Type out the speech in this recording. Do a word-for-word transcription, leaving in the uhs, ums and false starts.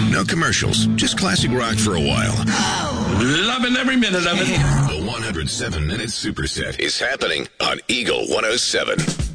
No commercials, just classic rock for a while. Loving every minute of it. The one hundred seven minute superset is happening on Eagle one oh seven.